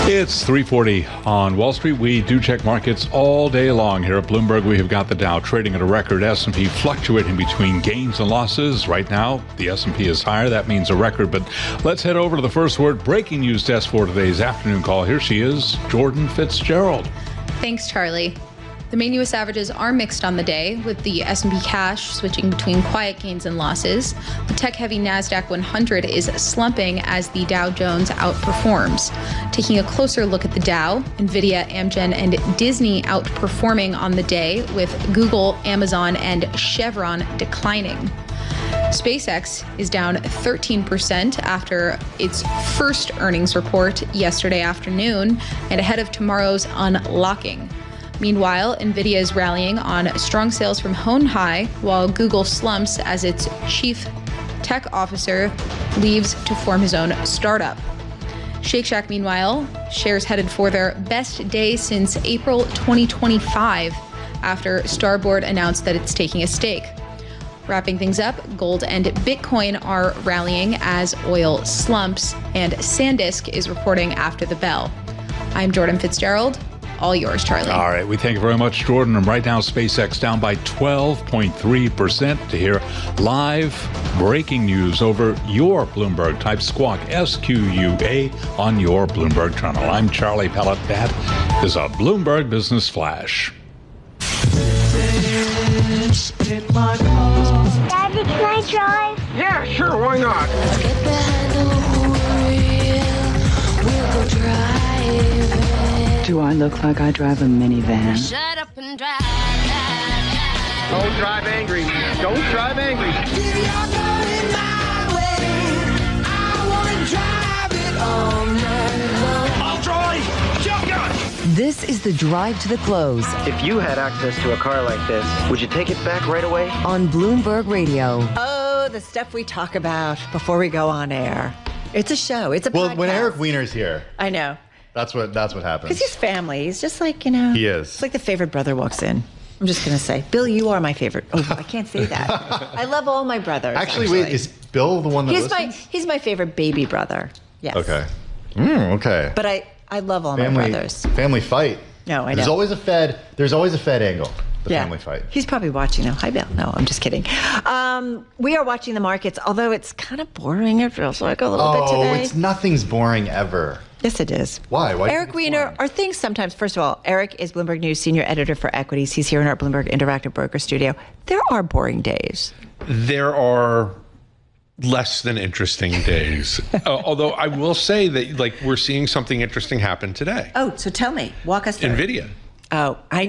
It's 3:40 on Wall Street. We do check markets all day long here at Bloomberg. We have got the Dow trading at a record, S&P fluctuating between gains and losses. Right now, the S&P is higher. That means a record. But let's head over to the first word breaking news desk for today's afternoon call. Here she is, Jordan Fitzgerald. Thanks, Charlie. The main U.S. averages are mixed on the day, with the S&P cash switching between quiet gains and losses. The tech-heavy NASDAQ 100 is slumping as the Dow Jones outperforms. Taking a closer look at the Dow, NVIDIA, Amgen, and Disney outperforming on the day, with Google, Amazon, and Chevron declining. SpaceX is down 13% after its first earnings report yesterday afternoon and ahead of tomorrow's unlocking. Meanwhile, NVIDIA is rallying on strong sales from Honhai, while Google slumps as its chief tech officer leaves to form his own startup. Shake Shack, meanwhile, shares headed for their best day since April 2025 after Starboard announced that it's taking a stake. Wrapping things up, gold and Bitcoin are rallying as oil slumps, and SanDisk is reporting after the bell. I'm Jordan Fitzgerald. All yours, Charlie. All right. We thank you very much, Jordan. And right now, SpaceX down by 12.3%. To hear live breaking news over your Bloomberg, type Squawk, SQUA, on your Bloomberg channel. I'm Charlie Pellet. That is a Bloomberg Business Flash. Daddy, can I drive? Yeah, sure, why not? Let's get behind the wheel. We'll go driving. Do I look like I drive a minivan? Shut up and drive. Don't drive angry. Don't drive angry. If you're going my way, I want to drive it all night long. I'll drive. Shotgun. This is the Drive to the Close If you had access to a car like this, would you take it back right away? on Bloomberg Radio. Oh, the stuff we talk about before we go on air. It's a show. It's a podcast. Well, when Eric Weiner's here, I know. that's what happens. Because he's family. He's just like, you know. He is. It's like the favorite brother walks in. I'm just going to say, Bill, you are my favorite. Oh, I can't say that. I love all my brothers. Actually, wait, is Bill the one that listens? He's my favorite baby brother. Yes. Okay. Okay. But I love all my brothers. Family fight. No, I know. There's always a Fed angle. The family fight. He's probably watching now. Hi, Bill. No, I'm just kidding. We are watching the markets, although it's kind of boring. It feels like a little bit today. Nothing's boring ever. Yes, it is. Why? Why? Eric Weiner, are things sometimes, first of all, Eric is Bloomberg News senior editor for equities. He's here in our Bloomberg Interactive Broker studio. There are boring days. There are less than interesting days. Although I will say that, like, we're seeing something interesting happen today. Oh, so tell me. Walk us through. NVIDIA. Oh,